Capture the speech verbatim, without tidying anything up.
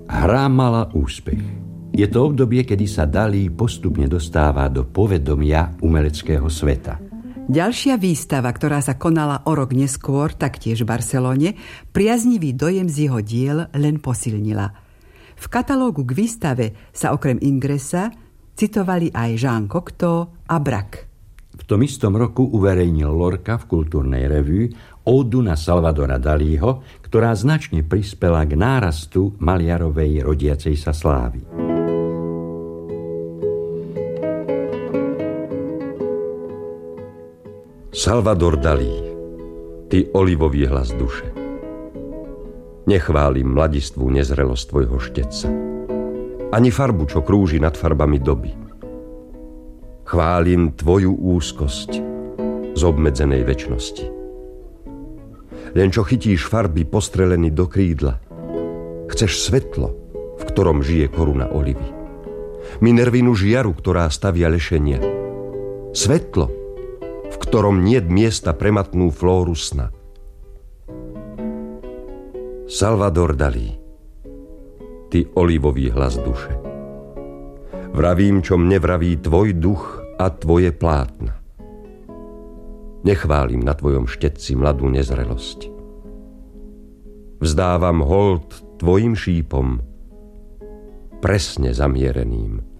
Hra mala úspech. Je to obdobie, kedy sa Dalí postupne dostáva do povedomia umeleckého sveta. Ďalšia výstava, ktorá sa konala o rok neskôr, taktiež v Barcelone, priaznivý dojem z jeho diel len posilnila. V katalógu k výstave sa okrem Ingresa citovali aj Jean Cocteau a Braque. V tom istom roku uverejnil Lorca v Kultúrnej revue ódu na Salvadora Dalího, ktorá značne prispela k nárastu maliarovej rodiacej sa slávy. Salvador Dalí, ty olivový hlas duše. Nechválim mladistvú nezrelosť tvojho štetca, ani farbu, čo krúži nad farbami doby. Chválim tvoju úzkosť z obmedzenej večnosti. Len čo chytíš farby postrelený do krídla, chceš svetlo, v ktorom žije koruna olivy. Minervínu žiaru, ktorá stavia lešenia. Svetlo, v ktorom niet miesta pre matnú flóru sna. Salvador Dalí, ty olivový hlas duše. Vravím, čo mne vraví tvoj duch a tvoje plátna. Nechválim na tvojom štetci mladú nezrelosť. Vzdávam hold tvojim šípom, presne zamiereným